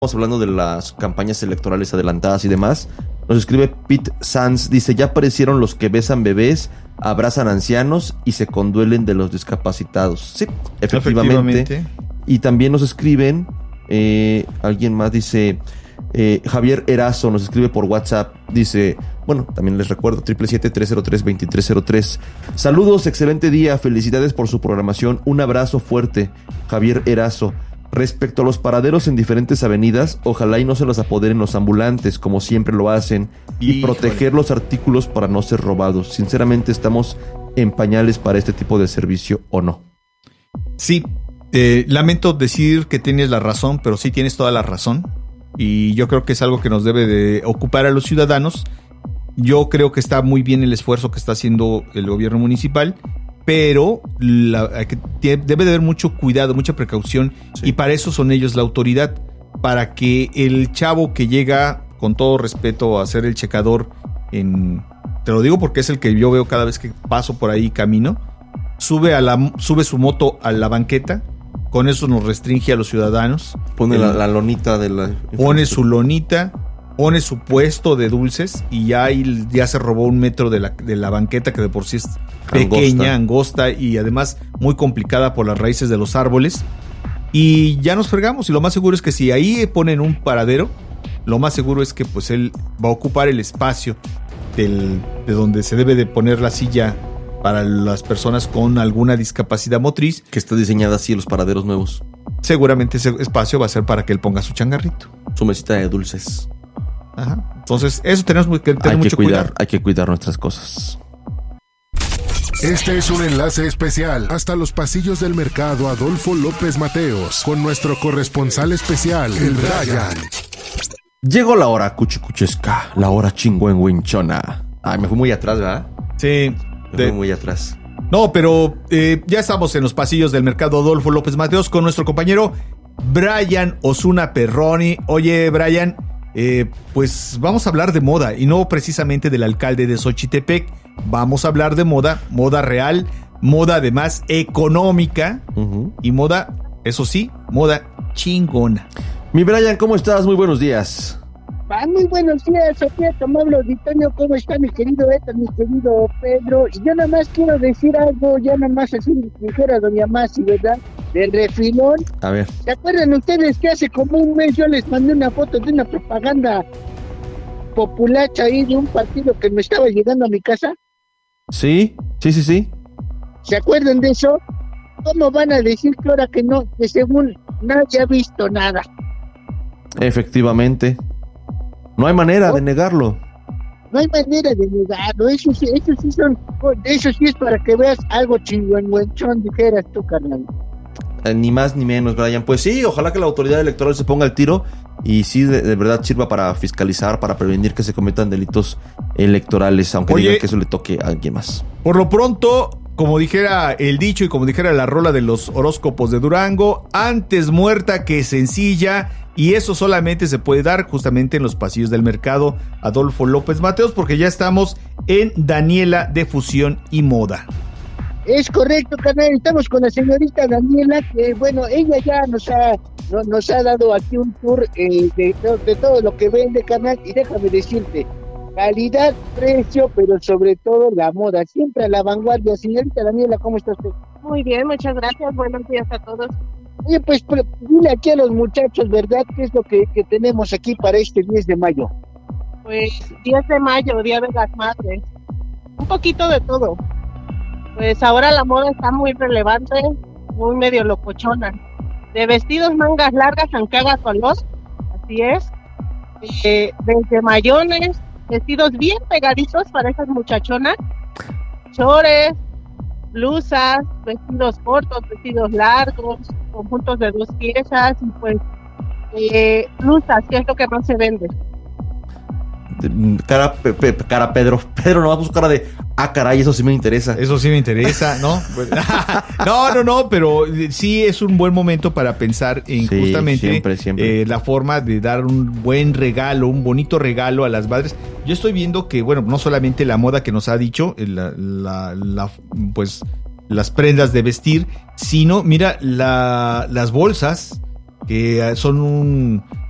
estamos hablando de las campañas electorales adelantadas y demás. Nos escribe Pete Sanz, dice, ya aparecieron los que besan bebés, abrazan ancianos y se conduelen de los discapacitados. Sí, efectivamente. Y también nos escriben, alguien más dice, Javier Erazo nos escribe por WhatsApp, dice, bueno, también les recuerdo, 777-303-2303. Saludos, excelente día, felicidades por su programación, un abrazo fuerte, Javier Erazo. Respecto a los paraderos en diferentes avenidas, ojalá y no se los apoderen los ambulantes, como siempre lo hacen, y proteger los artículos para no ser robados. Sinceramente, estamos en pañales para este tipo de servicio, ¿o no? Sí, lamento decir que tienes la razón, pero sí tienes toda la razón. Y yo creo que es algo que nos debe de ocupar a los ciudadanos. Yo creo que está muy bien el esfuerzo que está haciendo el gobierno municipal, pero debe de haber mucho cuidado, mucha precaución, sí. Y para eso son ellos la autoridad, para que el chavo que llega, con todo respeto, a ser el checador, te lo digo porque es el que yo veo cada vez que paso por ahí camino, sube su moto a la banqueta, con eso nos restringe a los ciudadanos. Pone la lonita de la... Pone su lonita, pone su puesto de dulces y ya se robó 1 metro de la banqueta, que de por sí es pequeña, angosta y además muy complicada por las raíces de los árboles. Y ya nos fregamos, y lo más seguro es que si ahí ponen un paradero, lo más seguro es que pues él va a ocupar el espacio de donde se debe de poner la silla para las personas con alguna discapacidad motriz. Que está diseñada así, los paraderos nuevos. Seguramente ese espacio va a ser para que él ponga su changarrito, su mesita de dulces. Ajá. Entonces, eso tenemos que tener mucho cuidado. Hay que cuidar nuestras cosas. Este es un enlace especial hasta los pasillos del mercado Adolfo López Mateos con nuestro corresponsal especial, el Brian. Llegó la hora cuchicuchesca, la hora chingüengüenchona. Ay, me fui muy atrás, ¿verdad? Sí. Me fui muy atrás. No, pero ya estamos en los pasillos del mercado Adolfo López Mateos con nuestro compañero Brian Osuna Perroni. Oye, Brian, pues vamos a hablar de moda, y no precisamente del alcalde de Xochitepec. Vamos a hablar de moda real, moda además económica, y moda, eso sí, moda chingona. Mi Brian, ¿cómo estás? Muy buenos días. Muy buenos días, Sofía, amable auditorio. ¿Cómo está mi querido Beto, mi querido Pedro? Y yo nada más quiero decir algo, ya nada más así dijera doña Masi, ¿verdad? Del refilón. A ver. ¿Se acuerdan ustedes que hace como un mes yo les mandé una foto de una propaganda populacha ahí de un partido que me estaba llegando a mi casa? Sí. ¿Se acuerdan de eso? ¿Cómo van a decir que ahora que no, que según nadie ha visto nada? Efectivamente. No hay manera de negarlo. No hay manera de negarlo. Eso sí es para que veas algo chingüengüenchón, dijeras tú, carnal. Ni más ni menos, Brian. Pues sí, ojalá que la autoridad electoral se ponga al tiro y sí, de verdad sirva para fiscalizar, para prevenir que se cometan delitos electorales, aunque digan que eso le toque a alguien más. Por lo pronto, como dijera el dicho y como dijera la rola de los horóscopos de Durango, antes muerta que sencilla. Y eso solamente se puede dar justamente en los pasillos del mercado Adolfo López Mateos, porque ya estamos en Daniela de Fusión y Moda. Es correcto, carnal, estamos con la señorita Daniela, que bueno, ella ya nos ha dado aquí un tour de todo lo que vende, carnal, y déjame decirte, calidad, precio, pero sobre todo la moda, siempre a la vanguardia. Señorita Daniela, ¿cómo está usted? Muy bien, muchas gracias, buenos días a todos. Oye, pues dile aquí a los muchachos, ¿verdad? ¿Qué es lo que tenemos aquí para este 10 de mayo? Pues 10 de mayo, Día de las Madres. Un poquito de todo. Pues ahora la moda está muy relevante, muy medio locochona. De vestidos mangas largas, aunque haga color, así es. Desde mayones, vestidos bien pegaditos para esas muchachonas. Chores, blusas, vestidos cortos, vestidos largos, conjuntos de 2 piezas y pues blusas, que es lo que más se vende. Cara Pedro no va a buscar cara de caray, eso sí me interesa. Eso sí me interesa, ¿no? No, pero sí es un buen momento para pensar en justamente siempre. La forma de dar un buen regalo, un bonito regalo a las madres. Yo estoy viendo que, bueno, no solamente la moda que nos ha dicho, pues las prendas de vestir, sino, mira, las bolsas que son